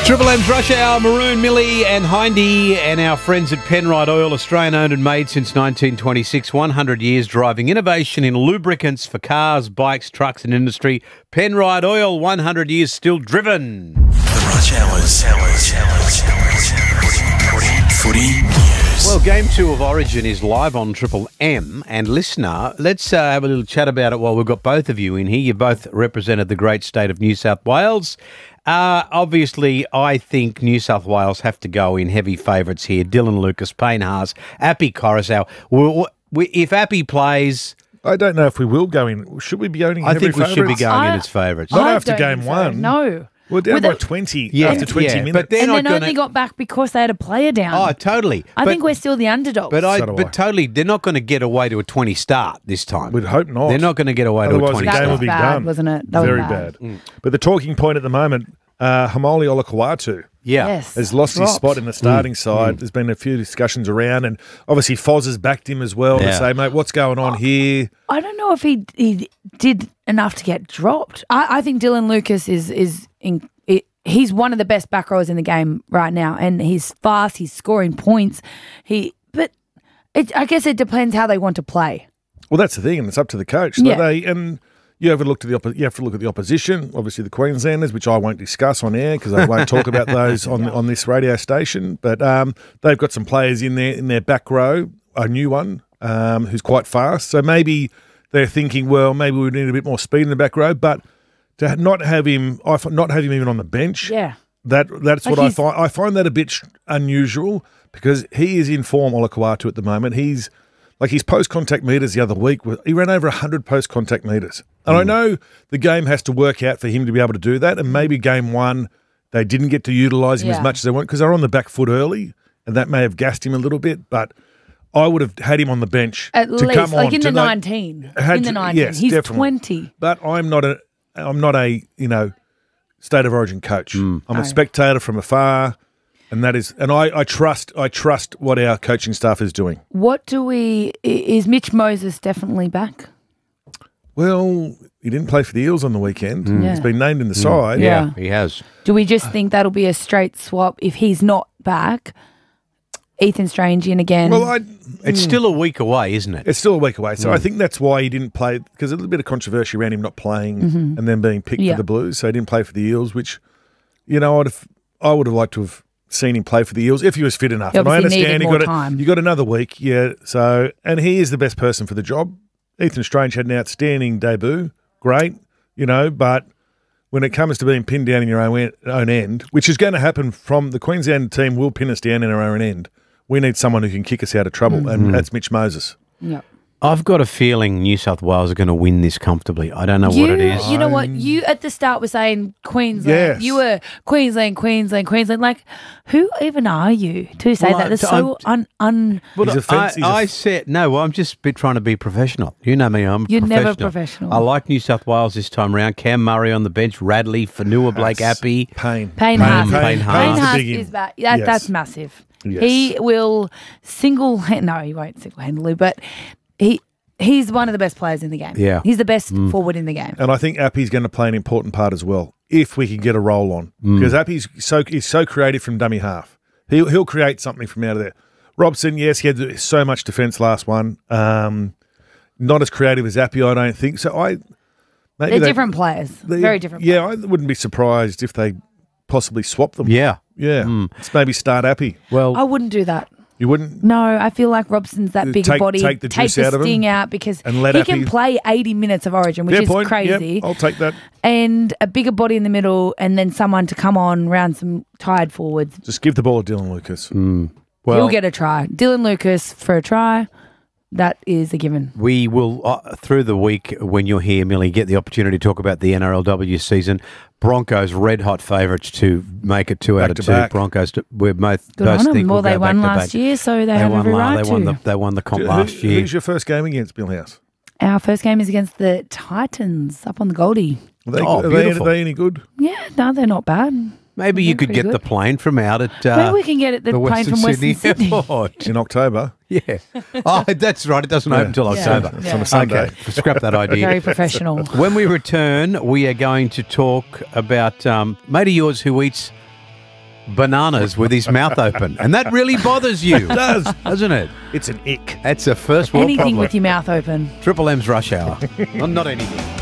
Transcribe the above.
Triple M's Rush Hour, Maroon, Millie and Hindy and our friends at Penrite Oil, Australian owned and made since 1926, 100 years driving innovation in lubricants for cars, bikes, trucks and industry. Penrite Oil, 100 years still driven. The Rush Hours. Footy News. Well, Game 2 of Origin is live on Triple M. And listener, let's have a little chat about it while we've got both of you in here. You both represented the great state of New South Wales. Obviously, I think New South Wales have to go in heavy favourites here. Dylan Lucas, Payne Haas, Appy Coruscant. If Appy plays... I don't know if we will go in. Should we be owning heavy I think we should be going in as favourites. Not I after don't game think so. one. No. We're down by 20 after 20 minutes. But they're And not then gonna... only got back because they had a player down. Oh, totally. I think we're still the underdogs. But totally, they're not going to get away to a 20 start this time. We'd hope not. They're not going to get away Otherwise, to a 20 the game That will was be bad, done. wasn't it? That was Very bad. bad. But the talking point at the moment, Hamoli Olakawatu Yeah. Yes. has lost his spot in the starting side. There's been a few discussions around, and obviously Foz has backed him as well to say, mate, what's going on here? I don't know if he did enough to get dropped. I think Dylan Lucas he's one of the best back rowers in the game right now, and he's fast. He's scoring points. I guess it depends how they want to play. Well, that's the thing, and it's up to the coach. Yeah. You have to look at the opposition, obviously the Queenslanders, which I won't discuss on air because I won't talk about those on this radio station. But they've got some players in their back row, a new one who's quite fast. So maybe they're thinking, well, maybe we need a bit more speed in the back row. But to not have him even on the bench, that's what I find. I find that a bit unusual because he is in form, Olakawatu, at the moment. He's like his post-contact metres the other week, he ran over 100 post-contact metres. And I know the game has to work out for him to be able to do that, and maybe game one they didn't get to utilise him as much as they want because they're on the back foot early, and that may have gassed him a little bit, but I would have had him on the bench At to least, come like on. in to the 19. had In the to- 19. yes, He's definitely. 20. But I'm not a state of origin coach. I'm a spectator from afar. And I trust what our coaching staff is doing. Is Mitch Moses definitely back? Well, he didn't play for the Eels on the weekend. Yeah. He's been named in the side. Yeah. He has. Do we just think that'll be a straight swap if he's not back? Ethan Strange in again. Well, It's still a week away, isn't it? it's still a week away. So I think that's why he didn't play, because a little bit of controversy around him not playing and then being picked for the Blues. So he didn't play for the Eels, which, I would have liked to have seen him play for the Eels if he was fit enough. He And I obviously understand needed more time. you got another week, yeah. So, and he is the best person for the job. Ethan Strange had an outstanding debut, great, but when it comes to being pinned down in your own end, which is going to happen from the Queensland team will pin us down in our own end. We need someone who can kick us out of trouble, and that's Mitch Moses. Yep. I've got a feeling New South Wales are going to win this comfortably. I don't know what it is. You know what? You at the start were saying Queensland. Yes. You were Queensland. Like, who even are you to say Well, that? That's so Well, He's offensive. I said, no, I'm just trying to be professional. You know me, I'm You're professional. never professional. I like New South Wales this time round. Cam Murray on the bench, Radley, Fanua, Blake Appy. Payne Payne Haas. Payne Haas. Haas the big is in. back. Yes. That's massive. Yes. He will he won't single-handedly, but he's one of the best players in the game. Yeah. He's the best forward in the game. And I think Appy's going to play an important part as well if we can get a roll on, because Appy's so creative from dummy half. He'll create something from out of there. Robson, yes, he had so much defence last one. Not as creative as Appy, I don't think. So They're different players. Very different players. Yeah, I wouldn't be surprised if they possibly swap them. Yeah. Yeah. Let's maybe start Appy. Well, I wouldn't do that. You wouldn't? No, I feel like Robson's that bigger Take- body. take the juice out of him sting out because and let he Appy- can play 80 minutes of Origin, which Fair is point. crazy. Yep, I'll take that. And a bigger body in the middle, and then someone to come on around some tired forwards. Just give the ball to Dylan Lucas. He'll get a try. Dylan Lucas for a try. That is a given. we will, through the week when you're here, Millie, get the opportunity to talk about the NRLW season. Broncos red-hot favourites to make it 2 out of 2. Back-to-back. Broncos, we're both Good on them. think Well, will they go won back-to-back. last year, so they have every right to. They won the comp last year. Who's your first game against, Bill House? Our first game is against the Titans up on the Goldie. Are they, Oh, are beautiful. they any good? Yeah, no, they're not bad. Maybe you They're could pretty get the good. plane from out at Maybe we can get the plane Western from Western Sydney. Airport. In October. Yeah. Oh, that's right. It doesn't open until October. It's on a Sunday. Okay, scrap that idea. Very professional. When we return, we are going to talk about mate of yours who eats bananas with his mouth open. And that really bothers you. It does. Doesn't it? It's an ick. That's a first world Anything problem. with your mouth open. Triple M's Rush Hour. Not anything.